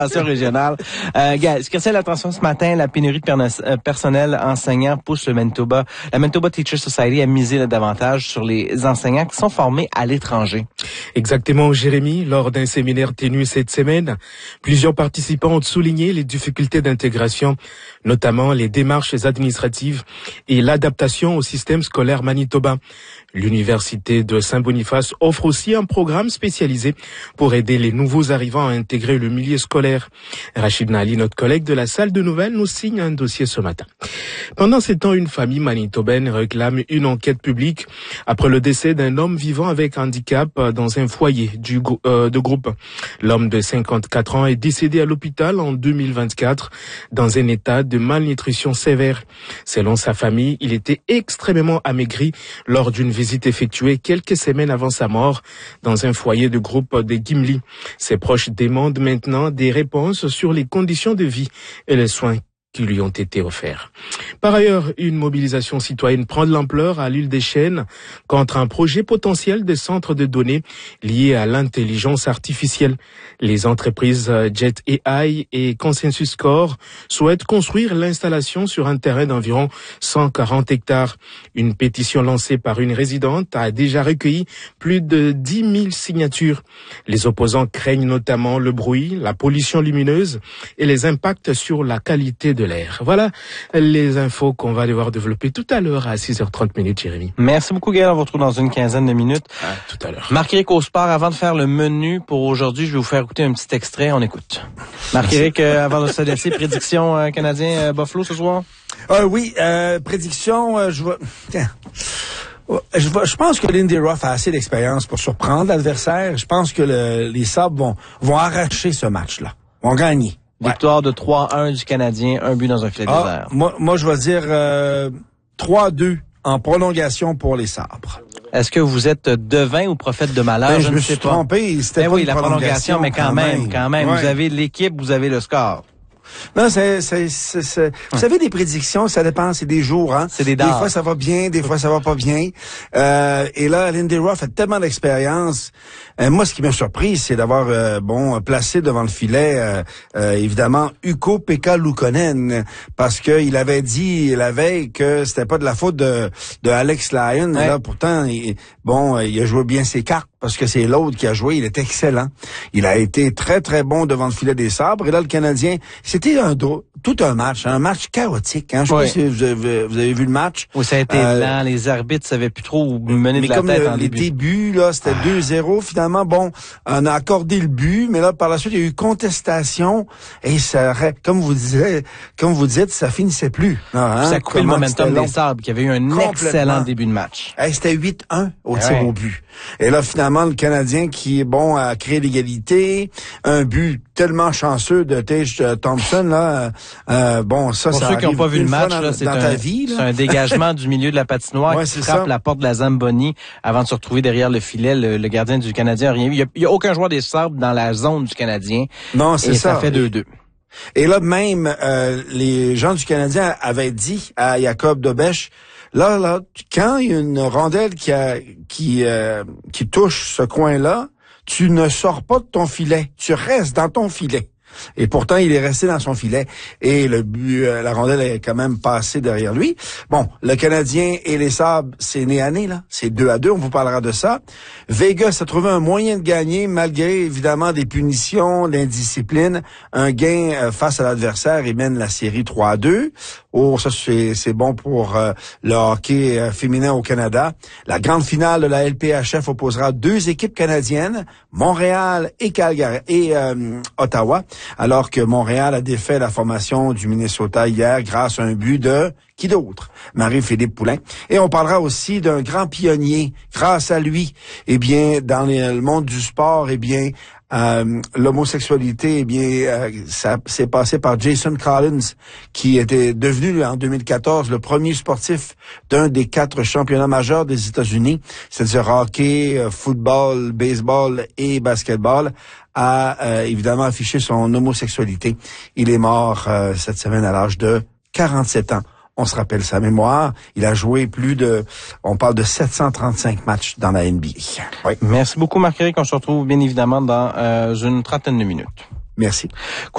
régionale. Ce qui attire l'attention ce matin, la pénurie de personnel enseignant pousse la Manitoba Teachers Society à miser davantage sur les enseignants qui sont formés à l'étranger. Exactement, Jérémy. Lors d'un séminaire tenu cette semaine, plusieurs participants ont souligné les difficultés d'intégration, notamment les démarches administratives et l'adaptation au système scolaire manitobain. L'Université de Saint-Boniface offre aussi un programme spécialisé pour aider les nouveaux arrivants à intégrer le milieu scolaire. Rachid Nali, notre collègue de la salle de nouvelles, nous signe un dossier ce matin. Pendant ces temps, une famille manitobaine réclame une enquête publique après le décès d'un homme vivant avec handicap dans un foyer de groupe. L'homme de 54 ans est décédé à l'hôpital en 2024 dans un état de malnutrition sévère. Selon sa famille, il était extrêmement amaigri lors d'une visite effectuée quelques semaines avant sa mort dans un foyer de groupe de Gimli. Ses proches demandent maintenant des réponses sur les conditions de vie et les soins qui lui ont été offerts. Par ailleurs, une mobilisation citoyenne prend de l'ampleur à l'île des Chênes contre un projet potentiel de centre de données lié à l'intelligence artificielle. Les entreprises Jet AI et Consensus Core souhaitent construire l'installation sur un terrain d'environ 140 hectares. Une pétition lancée par une résidente a déjà recueilli plus de 10 000 signatures. Les opposants craignent notamment le bruit, la pollution lumineuse et les impacts sur la qualité de l'air. Voilà les infos qu'on va devoir développer tout à l'heure à 6h30, Jérémy. Merci beaucoup, Gaël. On vous retrouve dans une quinzaine de minutes. Tout à l'heure. Marc-Éric au sport, avant de faire le menu pour aujourd'hui, je vais vous faire écouter un petit extrait. On écoute. Marc-Éric, avant de se laisser, prédiction canadien Buffalo ce soir? Oui, prédiction, je pense que Lindy Ruff a assez d'expérience pour surprendre l'adversaire. Je pense que les Sabres vont arracher ce match-là. Vont gagner. Victoire de 3-1 du Canadien, un but dans un filet désert. Moi, je vais dire 3-2 en prolongation pour les Sabres. Est-ce que vous êtes devin ou prophète de malheur? Je me suis trompé. C'était pas oui, une la prolongation, mais quand même. Ouais. Vous avez l'équipe, vous avez le score. Non, vous savez, des prédictions, ça dépend, c'est des jours, hein. C'est des dates. Des fois, ça va bien, des fois, ça va pas bien. Et là, Lindy Ruff a tellement d'expérience. Moi, ce qui m'a surpris, c'est d'avoir, placé devant le filet, évidemment, Ukko-Pekka Luukkonen, parce qu'il avait dit la veille que c'était pas de la faute de Alex Lyon. Ouais. Là, pourtant, il a joué bien ses cartes, parce que c'est l'autre qui a joué, il était excellent. Il a été très, très bon devant le filet des Sabres. Et là, le Canadien, c'était tout un match chaotique. Hein. Je sais pas si vous avez vu le match. Oui, ça a été lent. Les arbitres savaient plus trop où mener de la tête en début. Les débuts, là, c'était 2-0. Finalement, on a accordé le but, mais là, par la suite, il y a eu contestation et ça, comme vous dites, ça finissait plus. Ça a coupé le momentum des Sabres, qui avait eu un excellent début de match. C'était 8-1 au tir au but. Et là, finalement, le Canadien qui est bon à créer l'égalité, un but tellement chanceux de Tage Thompson, là, pour ça ceux qui n'ont pas vu le match, là, c'est un dégagement du milieu de la patinoire qui frappe la porte de la Zamboni avant de se retrouver derrière le filet. Le gardien du Canadien n'a rien vu. Il y a aucun joueur des Sabres dans la zone du Canadien. Non, c'est ça. Ça fait 2-2. Et là, même, les gens du Canadien avaient dit à Jacob Dobèche, là, quand il y a une rondelle qui touche ce coin-là, tu ne sors pas de ton filet. Tu restes dans ton filet. Et pourtant, il est resté dans son filet. Et le but, la rondelle est quand même passée derrière lui. Bon, le Canadien et les Sabres, c'est nez à nez, là. C'est 2-2, on vous parlera de ça. Vegas a trouvé un moyen de gagner, malgré, évidemment, des punitions, l'indiscipline. Un gain face à l'adversaire et mène la série 3-2. Oh, ça, c'est bon pour le hockey féminin au Canada. La grande finale de la LPHF opposera deux équipes canadiennes, Montréal et Calgary et Ottawa, alors que Montréal a défait la formation du Minnesota hier grâce à un but de qui d'autre? Marie-Philippe Poulin. Et on parlera aussi d'un grand pionnier. Grâce à lui, dans le monde du sport, l'homosexualité, ça s'est passé par Jason Collins, qui était devenu en 2014 le premier sportif d'un des 4 championnats majeurs des États-Unis, c'est-à-dire hockey, football, baseball et basketball, a évidemment affiché son homosexualité. Il est mort cette semaine à l'âge de 47 ans. On se rappelle sa mémoire. Il a joué on parle de 735 matchs dans la NBA. Oui. Merci beaucoup, Marc-Éric. On se retrouve bien évidemment dans une trentaine de minutes. Merci.